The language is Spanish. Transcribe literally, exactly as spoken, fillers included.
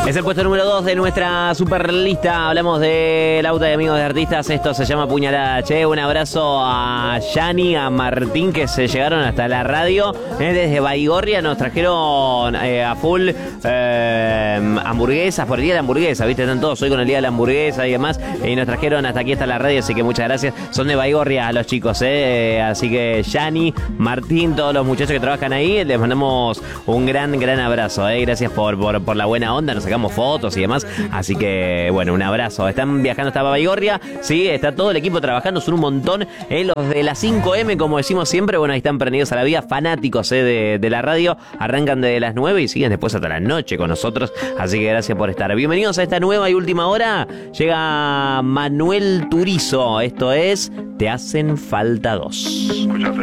Es el puesto número dos de nuestra super lista. Hablamos de Lauta de Amigos de Artistas. Esto se llama Puñalada. Che, un abrazo a Yani, a Martín, que se llegaron hasta la radio. Eh, desde Baigorria nos trajeron eh, a full eh, hamburguesas, por el día de la hamburguesa. ¿Viste? Están todos hoy con el día de la hamburguesa y demás. Y nos trajeron hasta aquí, hasta la radio. Así que muchas gracias. Son de Baigorria los chicos, ¿eh? Así que Yani, Martín, todos los muchachos que trabajan ahí, les mandamos un gran, gran abrazo. ¿eh? Gracias por, por, por la buena onda. Nos sacamos fotos y demás, así que bueno, un abrazo. Están viajando hasta Baigorria, sí, está todo el equipo trabajando, son un montón, eh, los de las cinco eme, como decimos siempre, bueno, ahí están prendidos a la vida, fanáticos eh, de, de la radio, arrancan desde las nueve y siguen después hasta la noche con nosotros, así que gracias por estar. Bienvenidos a esta nueva y última hora, llega Manuel Turizo, esto es Te hacen falta dos.